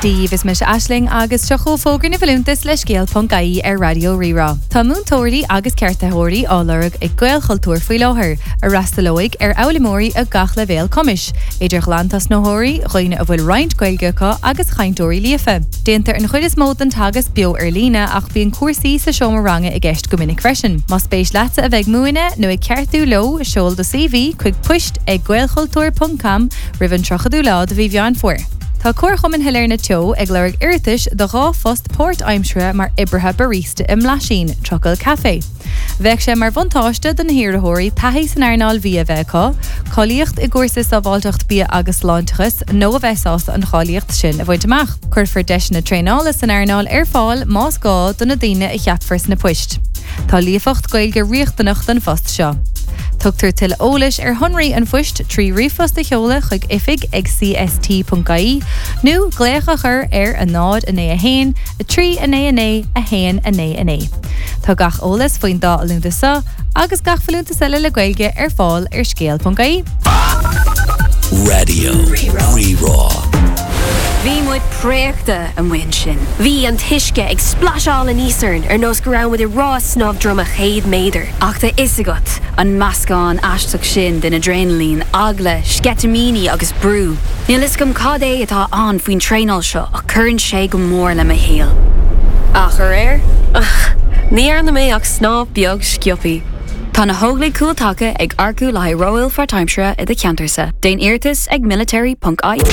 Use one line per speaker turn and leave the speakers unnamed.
Díomh is mis Aisling agus tuchó fógur na bhliúntas leis scéal.caí ar Radio Rirá. Tá múntóirí agus ceartaitheoirí álarg ag Gael Chultúr faoi láthair a rastalóig ar Aulamóirí a gach le bhéal cumis. Idir glantas nóthirí roiine a bhfuil roinnt Gaelgeacha agus chaintóirí líofa. Déantar an chuid is mód an tagas bio ar lína ach bíon cuasaí sa seomaranga i gceist go minic freisin. Má spéis leatsa a bheith múine nó ag ceartú lo seol do CV chuig puist ag gaelchultúr.com rivan trochadú lá do bhí bhean fuair. Tá cuarchum an hilir na teo ag leirg irtis do rá fost Port Aimsre mar ibrethe barista im Lasín, Trocail Café. Bheith sé mar bhantáiste den hiarthóirí taithí san airnáil bhí a bheitá, choíocht i gcuirsa sa bháilteacht bí agus láintachas nó a bheitás an choíocht sin a bhaint amach. Cuir deis na tréála san airnáil ar fáil más gá donna daine i cheatfars na puist. Tá líofacht Gaeilge riochtanach den fost seo. Tugtar til ólis ar honraí an fuist trí rifost a cheola chuig ifig ag cst.caí nó glécha chur ar a nád a a hain, a trí a hain a. Tá gach ólas faoin dá a lúnta sa, agus gach falúnta sile le Gaeilge ar fáil ar scéal.caí.
Radio Rirá.
Bhí muid préachta an bhain sin. Bhí an tuisce ag splasháil an ísarn ar nós go raibh muid I rá snáb drom a chéad méadar. Ach tá isagat an meascán aisteach sin den adrenalín, agla, sketamíní agus brú. Níl is gom cad é atá an faoin tréáil seo a churann sé go mór le a héal. Ach ar air? Ní ar na mé ach snáb beag sciopí. Tá na hóglaigh cúiltacha ag arcú le Royal Fort Aimsre I de Ceantarsa. Déan Oirtas ag military.ie.